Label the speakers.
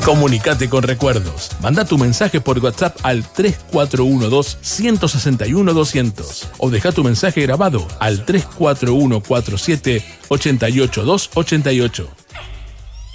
Speaker 1: Comunicate con recuerdos. Manda tu mensaje por WhatsApp al 3412-161-200 o deja tu mensaje grabado al 34147-88288.